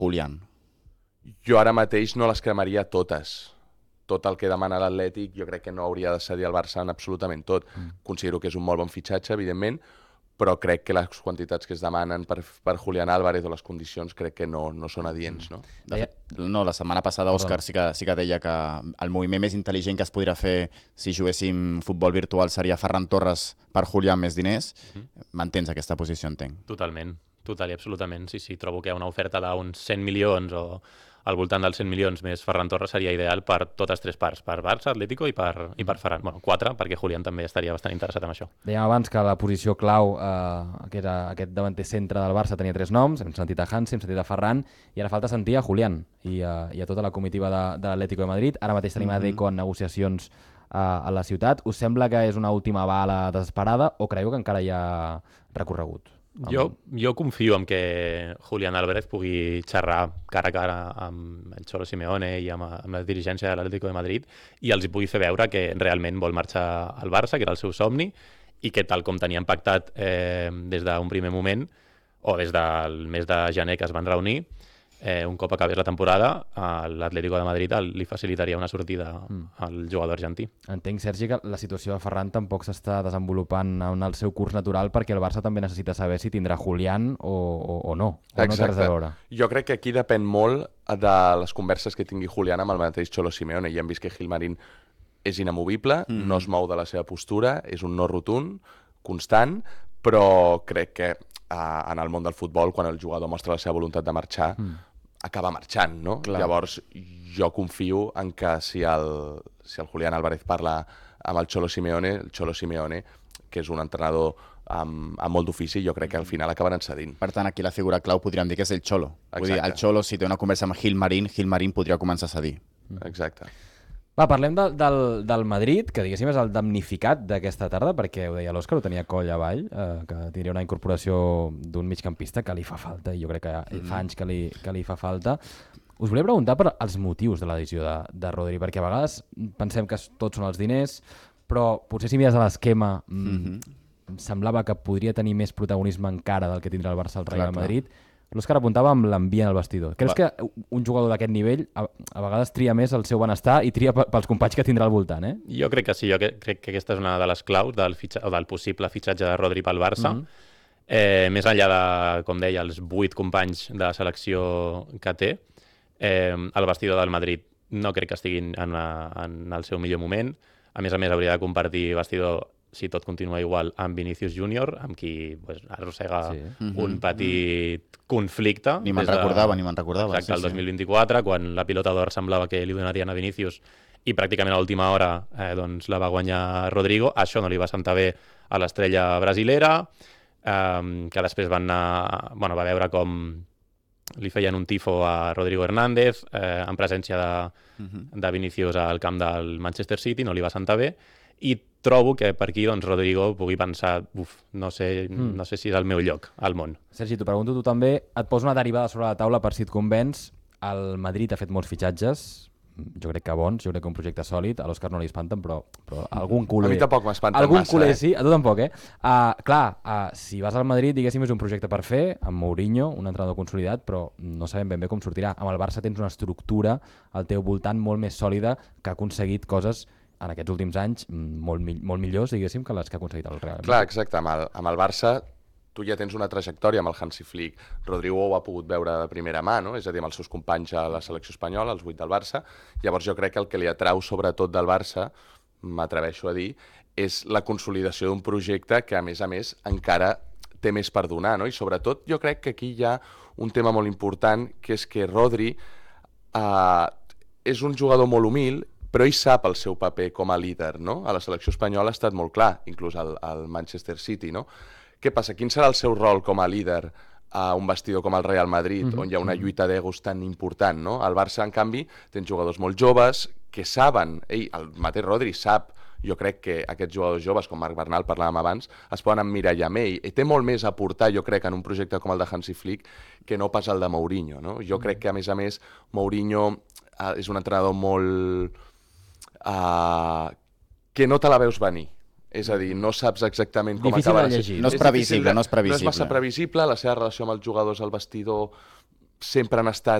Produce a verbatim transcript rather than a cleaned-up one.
Julián? Jo ara mateix no les cremaria totes. Tot el que demana l'Atlètic jo crec que no hauria de cedir al Barça en absolutament tot. Mm. Considero que és un molt bon fitxatge, evidentment, però crec que les quantitats que es demanen per, per Julián Álvarez o les condicions crec que no, no són adients. No? De fet, no, la setmana passada Òscar sí que, sí que deia que el moviment més intel·ligent que es podria fer si juguéssim futbol virtual seria Ferran Torres per Julián més diners. Mm. Mantens aquesta posició, entenc? Totalment, total i absolutament. Sí, sí, trobo que hi ha una oferta d'uns cent milions o al voltant dels cent milions més Ferran Torres seria ideal per totes tres parts, per Barça, Atlético i per, i per Ferran. Bueno, quatre, perquè Julián també estaria bastant interessat en això. Dèiem abans que la posició clau, eh, que era aquest davanter centre del Barça, tenia tres noms, hem sentit a Hansi, hem sentit a Ferran, i ara falta sentir a Julián i a, i a tota la comitiva de, de l'Atlético de Madrid. Ara mateix tenim mm -hmm. a Deco en negociacions a, a la ciutat. Us sembla que és una última bala desesperada o creieu que encara hi ha recorregut? Jo, jo confio en que Julián Álvarez pugui xerrar cara a cara amb el Cholo Simeone i amb, amb la dirigència de l'Atlético de Madrid i els hi pugui fer veure que realment vol marxar al Barça, que era el seu somni, i que tal com tenien pactat eh, des d'un primer moment o des del mes de gener que es van reunir, eh, un cop acabés la temporada, l'Atlético de Madrid li facilitaria una sortida mm. al jugador argentí. Entenc, Sergi, que la situació de Ferran tampoc s'està desenvolupant en el seu curs natural perquè el Barça també necessita saber si tindrà Julián o, o, o no. O no té res a veure. Jo crec que aquí depèn molt de les converses que tingui Julián amb el mateix Cholo Simeone. Ja hem vist que Gilmarín és inamovible, mm. no es mou de la seva postura, és un no rotund, constant, però crec que eh, en el món del futbol, quan el jugador mostra la seva voluntat de marxar, mm. acaba marxant, no? Clar. Llavors, jo confio en que si el, si el Julián Álvarez parla amb el Cholo Simeone, el Cholo Simeone, que és un entrenador amb, amb molt d'ofici, jo crec que al final acabaran cedint. Per tant, aquí la figura clau podríem dir que és el Cholo. Vull dir, el Cholo, si té una conversa amb Gilmarín, Gilmarín podria començar a cedir. Exacte. Va, parlem de, del, del Madrid, que diguéssim és el damnificat d'aquesta tarda, perquè ho deia l'Òscar, ho tenia coll avall, eh, que tindria una incorporació d'un migcampista que li fa falta, i jo crec que mm. fa anys que li, que li fa falta. Us volia preguntar per els motius de la decisió de, de Rodri, perquè a vegades pensem que tots són els diners, però potser si mires a l'esquema mm-hmm. em semblava que podria tenir més protagonisme encara del que tindrà el Barça al Real Madrid. L'Òscar apuntava amb l'ambient al vestidor. Creus Va. que un jugador d'aquest nivell a, a vegades tria més el seu benestar i tria pels companys que tindrà al voltant, eh? Jo crec que sí, jo crec que aquesta és una de les claus del, fitxa, o del possible fitxatge de Rodri pel Barça. Mm-hmm. eh, més enllà de, com deia, els vuit companys de la selecció que té, eh, el vestidor del Madrid no crec que estiguin en, una, en el seu millor moment. A més a més, hauria de compartir vestidor, si tot continua igual, amb Vinícius Júnior, amb qui pues, arrossega sí. un petit mm-hmm. conflicte. Ni me'n recordava, ni me'n recordava. Exacte, sí, el dos mil vint-i-quatre, sí. quan la pilota d'or semblava que li donarien a Vinícius i pràcticament a l'última hora eh, doncs, la va guanyar Rodrigo. Això no li va sentar bé a l'estrella brasilera, eh, que després van anar, bueno, va veure com li feien un tifo a Rodrigo Hernández eh, en presència de, mm-hmm. de Vinícius al camp del Manchester City, no li va sentar bé, i trobo que per aquí doncs, Rodrigo pugui pensar uf, no sé, mm. no sé si és el meu lloc al món. Sergi, t'ho pregunto tu també, et poso una derivada sobre la taula per si et convenç. El Madrid ha fet molts fitxatges, jo crec que bons, jo crec que un projecte sòlid, a l'Òscar no li espanten, però, però algun culer... A mi tampoc m'espanten algun massa, culer, eh? sí, a tu tampoc, eh? Uh, clar, uh, si vas al Madrid, diguéssim, és un projecte per fer, amb Mourinho, un entrenador consolidat, però no sabem ben bé com sortirà. Amb el Barça tens una estructura al teu voltant molt més sòlida que ha aconseguit coses en aquests últims anys molt, molt millors, diguéssim, que les que ha aconseguit el Real Madrid. Clar, exacte. Amb el, amb el Barça tu ja tens una trajectòria amb el Hansi Flick. Rodrigo ho ha pogut veure de primera mà, no? És a dir, amb els seus companys a la selecció espanyola, els vuit del Barça. Llavors jo crec que el que li atrau sobretot del Barça, m'atreveixo a dir, és la consolidació d'un projecte que, a més a més, encara té més per donar, no? I sobretot jo crec que aquí hi ha un tema molt important, que és que Rodri eh, és un jugador molt humil, però ell sap el seu paper com a líder, no? A la selecció espanyola ha estat molt clar, inclús al, al Manchester City, no? Què passa? Quin serà el seu rol com a líder a un vestidor com el Real Madrid, mm-hmm. on hi ha una lluita d'egos tan important, no? Al Barça, en canvi, tens jugadors molt joves que saben, ell, el mateix Rodri sap, jo crec que aquests jugadors joves, com Marc Bernal parlàvem abans, es poden emmirallar amb ell. I té molt més a aportar, jo crec, en un projecte com el de Hansi Flick, que no pas el de Mourinho, no? Jo crec que, a més a més, Mourinho eh, és un entrenador molt... Uh, que no te la veus venir. És a dir, no saps exactament com difícil acabarà. De llegir. No és previsible, no és previsible. No és massa previsible, la seva relació amb els jugadors al vestidor sempre han estat